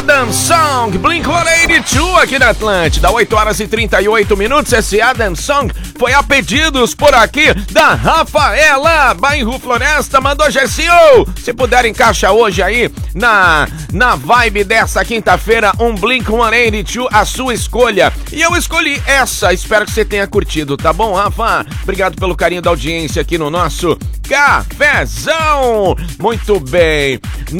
Adam Song, Blink-182 aqui na Atlântida, 8 horas e 38 minutos. Esse Adam Song foi a pedidos por aqui da Rafaela, bairro Floresta, mandou Gersinho. Se puder encaixar hoje aí na vibe dessa quinta-feira, um Blink-182, a sua escolha. E eu escolhi essa, espero que você tenha curtido, tá bom, Rafa? Obrigado pelo carinho da audiência aqui no nosso Cafezão. Muito bem.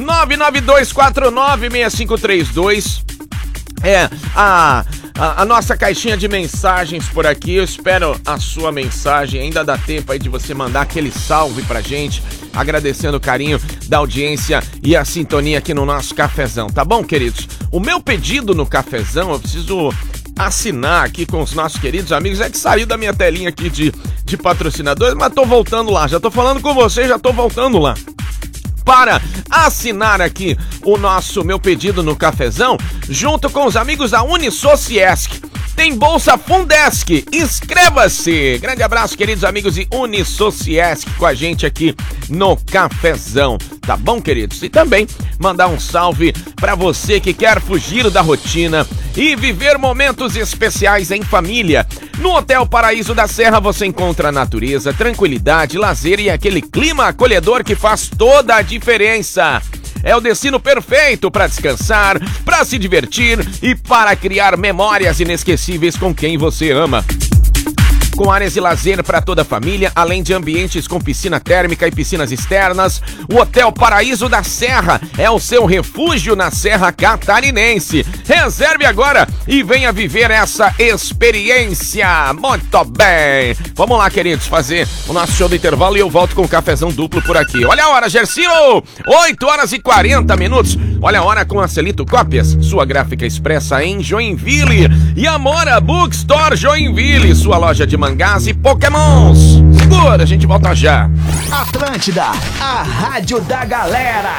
992496532 é a nossa caixinha de mensagens por aqui. Eu espero a sua mensagem. Ainda dá tempo aí de você mandar aquele salve pra gente, agradecendo o carinho da audiência e a sintonia aqui no nosso Cafezão, tá bom, queridos? O meu pedido no Cafezão, eu preciso assinar aqui com os nossos queridos amigos. É que saiu da minha telinha aqui de patrocinadores, mas tô voltando lá. Já tô falando com você, já tô voltando lá. Para assinar aqui o meu pedido no Cafezão, junto com os amigos da Unisociesc. Tem Bolsa Fundesc, inscreva-se! Grande abraço, queridos amigos de Unisociesc, com a gente aqui no Cafezão, tá bom, queridos? E também mandar um salve para você que quer fugir da rotina e viver momentos especiais em família. No Hotel Paraíso da Serra você encontra natureza, tranquilidade, lazer e aquele clima acolhedor que faz toda a diferença. É o destino perfeito para descansar, para se divertir e para criar memórias inesquecíveis com quem você ama. Com áreas de lazer para toda a família, além de ambientes com piscina térmica e piscinas externas, o Hotel Paraíso da Serra é o seu refúgio na Serra Catarinense. Reserve agora e venha viver essa experiência. Muito bem. Vamos lá, queridos, fazer o nosso show do intervalo e eu volto com o Cafezão duplo por aqui. Olha a hora, Gersinho! 8 horas e 40 minutos. Olha a hora com a Celito Cópias, sua gráfica expressa em Joinville. E Amora Bookstore Joinville, sua loja de mangás e pokémons. Segura, a gente volta já. Atlântida, a rádio da galera.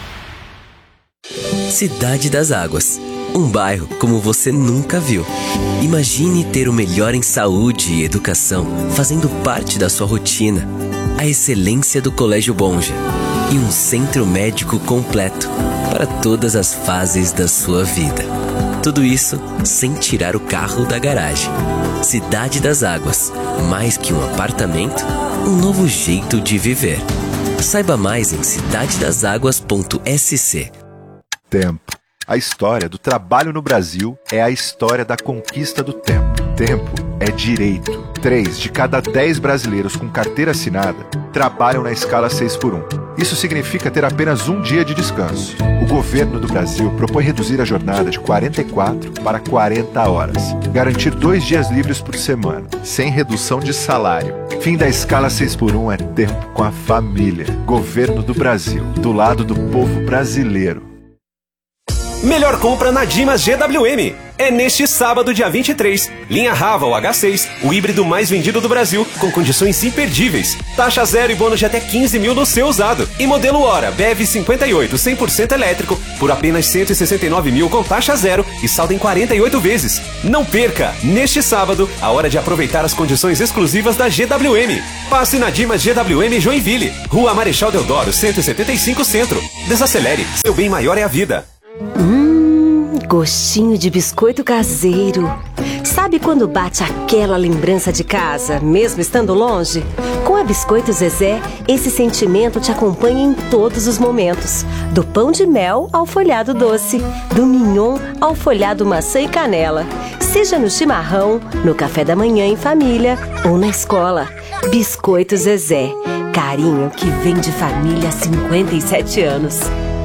Cidade das Águas, um bairro como você nunca viu. Imagine ter o melhor em saúde e educação fazendo parte da sua rotina. A excelência do Colégio Bonja e um centro médico completo para todas as fases da sua vida. Tudo isso sem tirar o carro da garagem. Cidade das Águas, mais que um apartamento, um novo jeito de viver. Saiba mais em cidadedaságuas.sc. Tempo. A história do trabalho no Brasil é a história da conquista do tempo. Tempo é direito. 3 de cada 10 brasileiros com carteira assinada trabalham na escala 6x1. Isso significa ter apenas um dia de descanso. O governo do Brasil propõe reduzir a jornada de 44 para 40 horas. Garantir 2 dias livres por semana, sem redução de salário. Fim da escala 6x1 é tempo com a família. Governo do Brasil, do lado do povo brasileiro. Melhor compra na Dimas GWM. É neste sábado, dia 23. Linha Raval H6, o híbrido mais vendido do Brasil, com condições imperdíveis. Taxa zero e bônus de até 15 mil no seu usado. E modelo Hora, BEV 58, 100% elétrico, por apenas 169 mil com taxa zero e saldo em 48 vezes. Não perca! Neste sábado, a hora de aproveitar as condições exclusivas da GWM. Passe na Dimas GWM Joinville, Rua Marechal Deodoro, 175 Centro. Desacelere, seu bem maior é a vida. Gostinho de biscoito caseiro. Sabe quando bate aquela lembrança de casa, mesmo estando longe? Com a Biscoito Zezé, esse sentimento te acompanha em todos os momentos. Do pão de mel ao folhado doce, do mignon ao folhado maçã e canela. Seja no chimarrão, no café da manhã em família ou na escola. Biscoito Zezé, carinho que vem de família há 57 anos.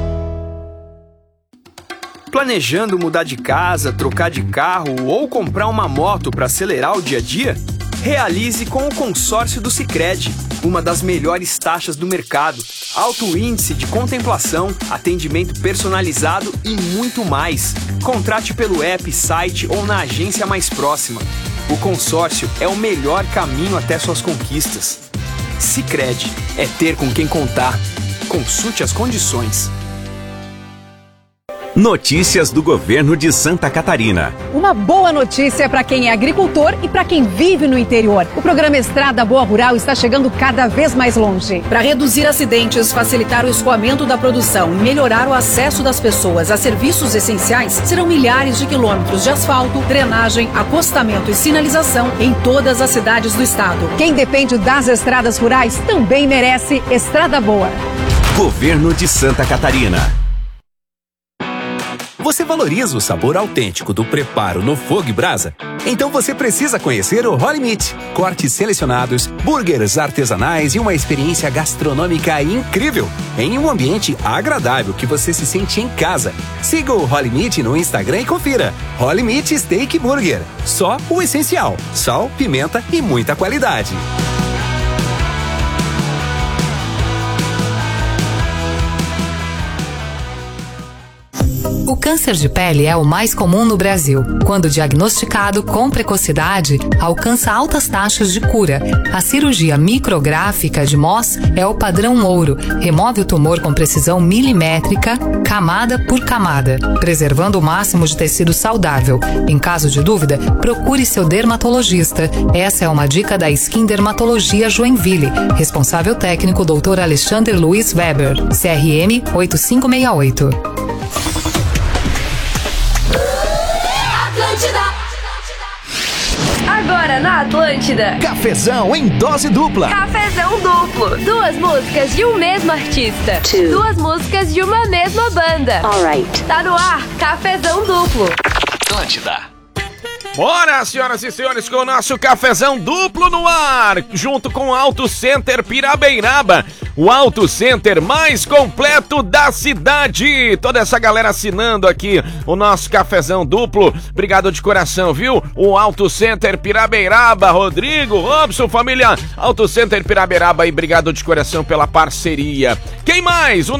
Planejando mudar de casa, trocar de carro ou comprar uma moto para acelerar o dia a dia? Realize com o consórcio do Sicredi, uma das melhores taxas do mercado, alto índice de contemplação, atendimento personalizado e muito mais. Contrate pelo app, site ou na agência mais próxima. O consórcio é o melhor caminho até suas conquistas. Sicredi, é ter com quem contar. Consulte as condições. Notícias do Governo de Santa Catarina. Uma boa notícia para quem é agricultor e para quem vive no interior. O programa Estrada Boa Rural está chegando cada vez mais longe. Para reduzir acidentes, facilitar o escoamento da produção e melhorar o acesso das pessoas a serviços essenciais, serão milhares de quilômetros de asfalto, drenagem, acostamento e sinalização em todas as cidades do estado. Quem depende das estradas rurais também merece Estrada Boa. Governo de Santa Catarina. Você valoriza o sabor autêntico do preparo no fogo e brasa? Então você precisa conhecer o Holy Meat. Cortes selecionados, burgers artesanais e uma experiência gastronômica incrível em um ambiente agradável que você se sente em casa. Siga o Holy Meat no Instagram e confira. Holy Meat Steak Burger. Só o essencial: sal, pimenta e muita qualidade. O câncer de pele é o mais comum no Brasil. Quando diagnosticado com precocidade, alcança altas taxas de cura. A cirurgia micrográfica de Mohs é o padrão ouro. Remove o tumor com precisão milimétrica, camada por camada, preservando o máximo de tecido saudável. Em caso de dúvida, procure seu dermatologista. Essa é uma dica da Skin Dermatologia Joinville. Responsável técnico Dr. Alexander Luiz Weber, CRM 8568. Agora na Atlântida, cafezão em dose dupla. Cafezão duplo. 2 músicas de um mesmo artista. 2 músicas de uma mesma banda. Alright. Tá no ar, cafezão duplo. Atlântida. Bora, senhoras e senhores, com o nosso cafezão duplo no ar, junto com o Auto Center Pirabeiraba, o Auto Center mais completo da cidade. Toda essa galera assinando aqui o nosso cafezão duplo, obrigado de coração, viu? O Auto Center Pirabeiraba, Rodrigo, Robson, família Auto Center Pirabeiraba aí, obrigado de coração pela parceria. Quem mais? O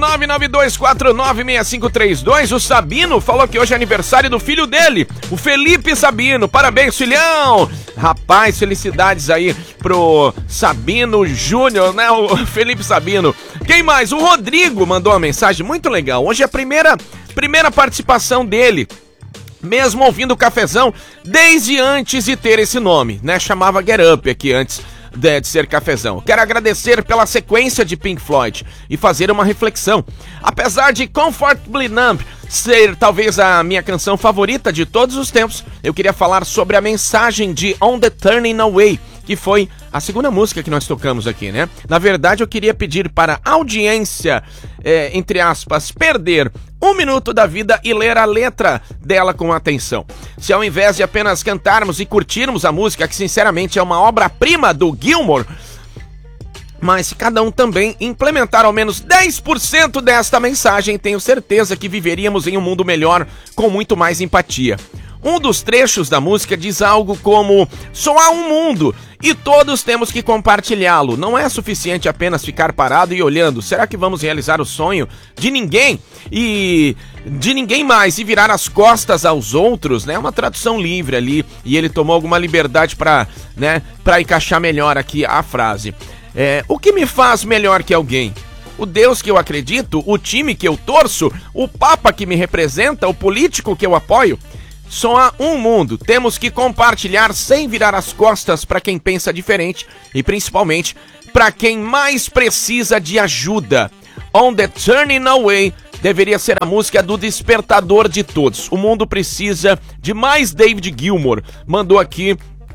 992496532, o Sabino falou que hoje é aniversário do filho dele, o Felipe Sabino. Parabéns, filhão! Rapaz, felicidades aí pro Sabino Júnior, né? O Felipe Sabino. Quem mais? O Rodrigo mandou uma mensagem muito legal. Hoje é a primeira participação dele, mesmo ouvindo o cafezão desde antes de ter esse nome, né? Chamava Get Up aqui antes de ser cafezão. Quero agradecer pela sequência de Pink Floyd e fazer uma reflexão. Apesar de Comfortably Numb ser talvez a minha canção favorita de todos os tempos, eu queria falar sobre a mensagem de On the Turning Away, que foi a segunda música que nós tocamos aqui, né? Na verdade, eu queria pedir para a audiência, entre aspas, perder 1 minuto da vida e ler a letra dela com atenção. Se ao invés de apenas cantarmos e curtirmos a música, que sinceramente é uma obra-prima do Gilmour, mas se cada um também implementar ao menos 10% desta mensagem, tenho certeza que viveríamos em um mundo melhor, com muito mais empatia. Um dos trechos da música diz algo como: só há um mundo e todos temos que compartilhá-lo. Não é suficiente apenas ficar parado e olhando. Será que vamos realizar o sonho de ninguém e de ninguém mais e virar as costas aos outros, né? É uma tradução livre ali e ele tomou alguma liberdade para encaixar melhor aqui a frase. O que me faz melhor que alguém? O Deus que eu acredito, o time que eu torço, o Papa que me representa, o político que eu apoio? Só há um mundo, temos que compartilhar sem virar as costas para quem pensa diferente e principalmente para quem mais precisa de ajuda. On the Turning Away deveria ser a música do despertador de todos. O mundo precisa de mais David Gilmour. Mandou aqui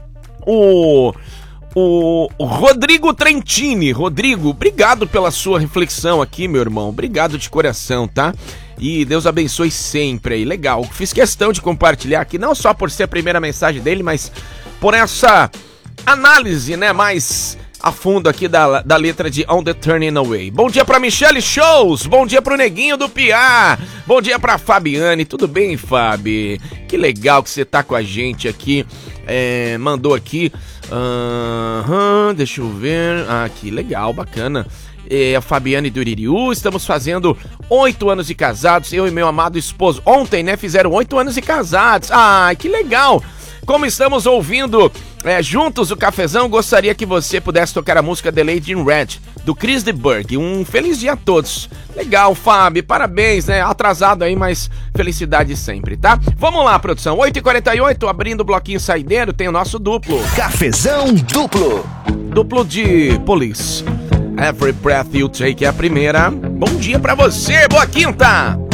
o Rodrigo Trentini. Rodrigo, obrigado pela sua reflexão aqui, meu irmão. Obrigado de coração, tá? E Deus abençoe sempre aí. Legal. Fiz questão de compartilhar aqui, não só por ser a primeira mensagem dele, mas por essa análise, né, mais a fundo aqui da letra de On the Turning Away. Bom dia pra Michelle Shows. Bom dia pro Neguinho do Piá. Bom dia pra Fabiane. Tudo bem, Fabi? Que legal que você tá com a gente aqui. Mandou aqui. Deixa eu ver. Que legal, bacana. A Fabiane do Iririú, estamos fazendo 8 anos de casados, eu e meu amado esposo. Ontem, né, fizeram 8 anos de casados. Que legal! Como estamos ouvindo Juntos o Cafezão gostaria que você pudesse tocar a música The Lady in Red, do Chris de Burgh. Um feliz dia a todos. Legal, Fábio, parabéns, né? Atrasado aí, mas felicidade sempre, tá? Vamos lá, produção. 8h48, abrindo o bloquinho saideiro, tem o nosso duplo. Cafezão duplo. Duplo de Police. Every Breath You Take é a primeira. Bom dia pra você, boa quinta!